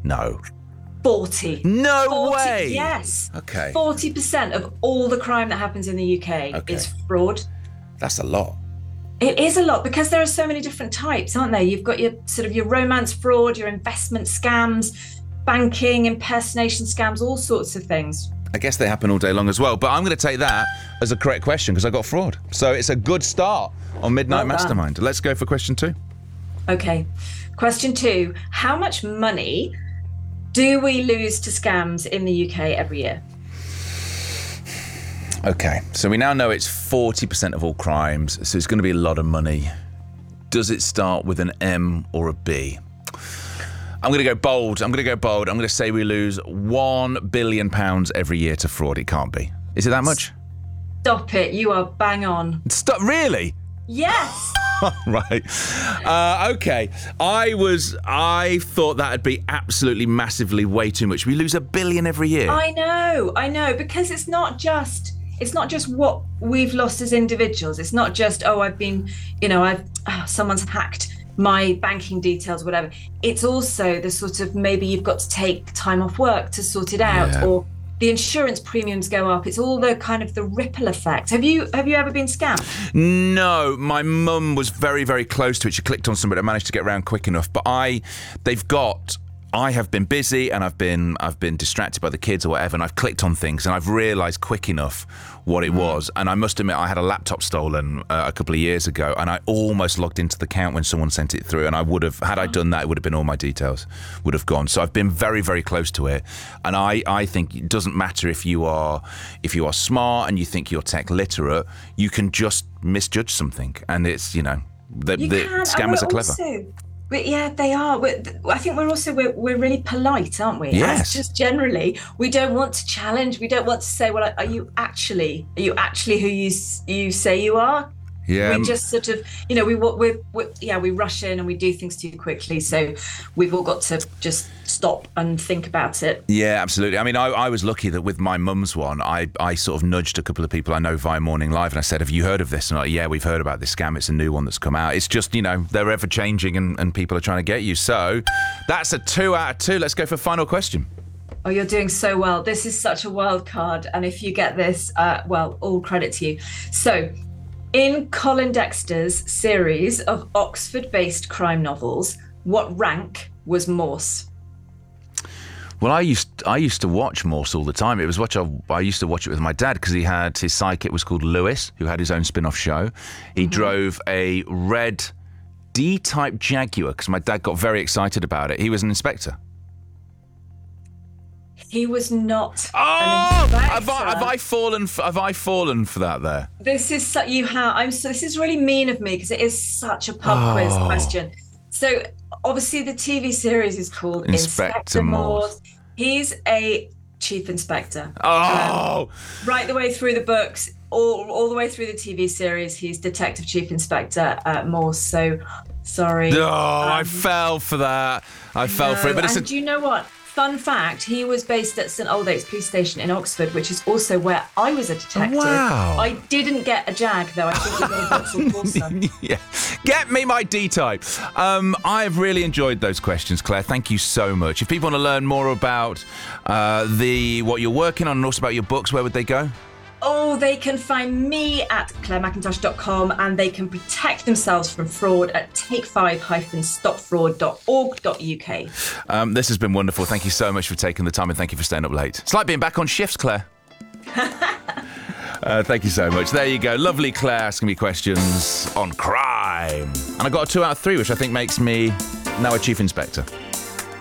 No. 40. No 40, way. Yes. Okay. 40% of all the crime that happens in the UK is fraud. That's a lot. It is a lot because there are so many different types, aren't there? You've got your sort of your romance fraud, your investment scams, banking, impersonation scams, all sorts of things. I guess they happen all day long as well, but I'm going to take that as a correct question because I got fraud. So it's a good start on Midnight Mastermind. Let's go for question 2. Okay. Question 2. How much money do we lose to scams in the UK every year? Okay, so we now know it's 40% of all crimes, so it's going to be a lot of money. Does it start with an M or a B? I'm going to go bold. I'm going to say we lose £1 billion every year to fraud. It can't be. Is it that much? Stop it. You are bang on. Stop, really? Yes. Right. Okay. I thought that'd be absolutely massively way too much. We lose $1 billion every year. I know, because it's not just what we've lost as individuals. It's not just, someone's hacked my banking details, whatever. It's also the sort of, maybe you've got to take time off work to sort it out, or the insurance premiums go up. It's all the kind of the ripple effect. Have you ever been scammed? No, my mum was very, very close to it. She clicked on somebody. I managed to get around quick enough. But I have been busy and I've been distracted by the kids or whatever, and I've clicked on things and I've realised quick enough what it was. And I must admit, I had a laptop stolen a couple of years ago, and I almost logged into the account when someone sent it through. And I would have, had I done that, it would have been all my details would have gone. So I've been very, very close to it. And I think it doesn't matter if you are smart and you think you're tech literate, you can just misjudge something, and it's the scammers are clever. But yeah, they are. I think we're really polite, aren't we? Yes. Just generally, we don't want to challenge. We don't want to say, well, are you actually who you say you are? Yeah. We just sort of, we rush in and we do things too quickly. So we've all got to just stop and think about it. Yeah, absolutely. I mean, I was lucky that with my mum's one, I sort of nudged a couple of people I know via Morning Live, and I said, have you heard of this? And like, yeah, we've heard about this scam. It's a new one that's come out. It's just, they're ever changing and people are trying to get you. So that's a 2 out of 2. Let's go for final question. Oh, you're doing so well. This is such a wild card. And if you get this, all credit to you. So, in Colin Dexter's series of Oxford-based crime novels, what rank was Morse? Well, I used to watch Morse all the time. It was I used to watch it with my dad because he had his sidekick was called Lewis, who had his own spin-off show. He drove a red D-type Jaguar because my dad got very excited about it. He was an inspector. He was not. Oh, have I fallen for that there? This is this is really mean of me because it is such a pub quiz question. So obviously the TV series is called Inspector Morse. He's a chief inspector. Oh, right the way through the books, all the way through the TV series, he's Detective Chief Inspector Morse. So sorry. Oh, I fell for that. I fell for it. But do you know what? Fun fact, he was based at St Aldate's Police Station in Oxford, which is also where I was a detective. Wow. I didn't get a Jag, though. I think we got a Vauxhall Corsa. Yeah. Get me my D-type. I've really enjoyed those questions, Claire. Thank you so much. If people want to learn more about what you're working on and also about your books, where would they go? Oh, they can find me at clairemcintosh.com, and they can protect themselves from fraud at take5-stopfraud.org.uk. This has been wonderful. Thank you so much for taking the time, and thank you for staying up late. It's like being back on shifts, Claire. Thank you so much. There you go. Lovely Claire asking me questions on crime. And I got a 2 out of 3, which I think makes me now a chief inspector.